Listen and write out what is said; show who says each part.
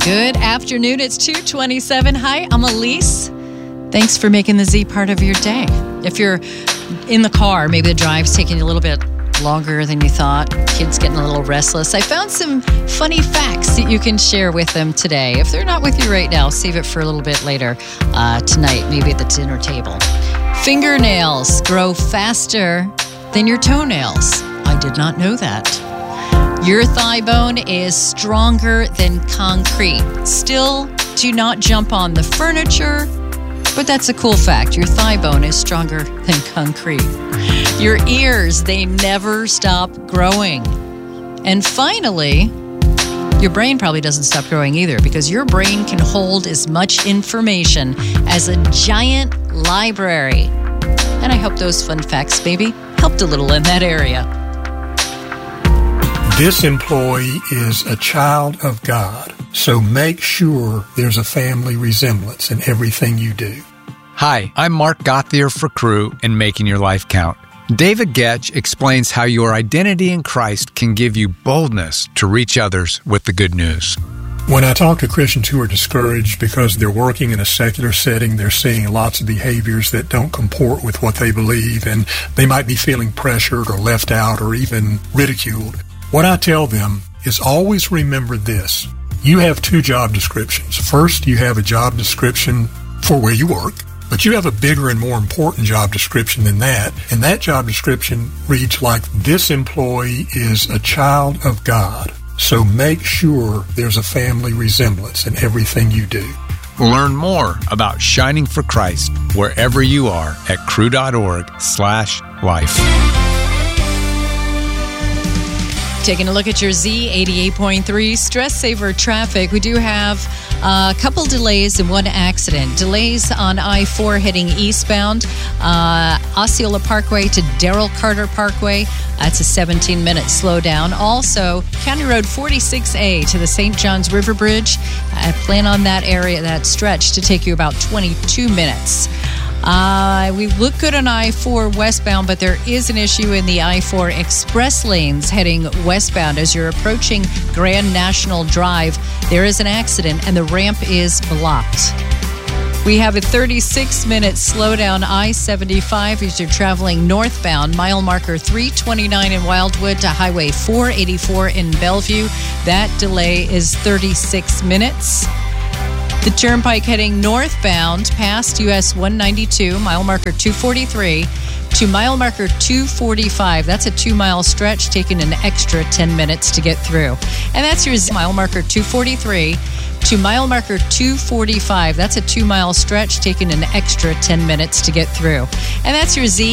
Speaker 1: Good afternoon. It's 2:27. Hi, I'm Elise. Thanks for making the Z part of your day. If you're in the car, maybe the drive's taking you a little bit longer than you thought. Kids getting a little restless. I found some funny facts that you can share with them today. If they're not with you right now, save it for a little bit later tonight, maybe at the dinner table. Fingernails grow faster than your toenails. I did not know that. Your thigh bone is stronger than concrete. Still, do not jump on the furniture, but that's a cool fact. Your thigh bone is stronger than concrete. Your ears, they never stop growing. And finally, your brain probably doesn't stop growing either, because your brain can hold as much information as a giant library. And I hope those fun facts maybe helped a little in that area.
Speaker 2: This employee is a child of God, so make sure there's a family resemblance in everything you do.
Speaker 3: Hi, I'm Mark Gothier for Crew in Making Your Life Count. David Getch explains how your identity in Christ can give you boldness to reach others with the good news.
Speaker 2: When I talk to Christians who are discouraged because they're working in a secular setting, they're seeing lots of behaviors that don't comport with what they believe, and they might be feeling pressured or left out or even ridiculed. What I tell them is always remember this. You have two job descriptions. First, you have a job description for where you work, but you have a bigger and more important job description than that. And that job description reads like, this employee is a child of God. So make sure there's a family resemblance in everything you do.
Speaker 3: Learn more about shining for Christ wherever you are at crew.org/life.
Speaker 1: Taking a look at your Z88.3 Stress Saver traffic. We do have a couple delays and one accident. Delays on I-4 heading eastbound, Osceola Parkway to Darrell Carter Parkway. That's a 17-minute slowdown. Also, County Road 46A to the St. Johns River Bridge. I plan on that area, that stretch, to take you about 22 minutes. We look good on I-4 westbound, but there is an issue in the I-4 express lanes heading westbound. As you're approaching Grand National Drive, there is an accident and the ramp is blocked. We have a 36-minute slowdown I-75 as you're traveling northbound, mile marker 329 in Wildwood to Highway 484 in Bellevue. That delay is 36 minutes. The Turnpike heading northbound past US 192, mile marker 243, to mile marker 245. That's a 2-mile stretch, taking an extra 10 minutes to get through. And that's your mile marker 243 to mile marker 245. That's a 2-mile stretch, taking an extra 10 minutes to get through. And that's your Z